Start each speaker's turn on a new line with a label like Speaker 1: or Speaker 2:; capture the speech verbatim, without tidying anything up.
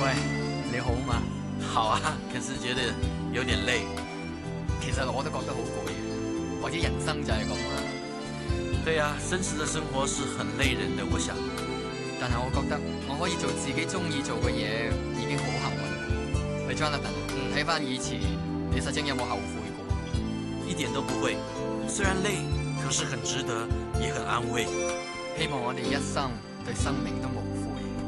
Speaker 1: 喂，你好嘛？
Speaker 2: 好啊，可是覺得有點累。
Speaker 1: 其實我都覺得好攰嘅，或者人生就係咁啦。
Speaker 2: 對啊，真實的生活是很累人的，我想。
Speaker 1: 但係我覺得我可以做自己中意做嘅嘢，已經好幸運。喂 Jonathan，睇翻以前，你實情有冇後悔過？
Speaker 2: 一點都不會，雖然累，可是很值得，也很安慰。
Speaker 1: 希望我哋一生對生命都無悔。